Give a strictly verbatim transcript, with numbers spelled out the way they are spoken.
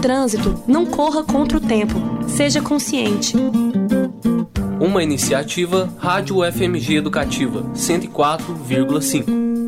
trânsito, não corra contra o tempo. Seja consciente. Uma iniciativa Rádio F M G Educativa cento e quatro vírgula cinco.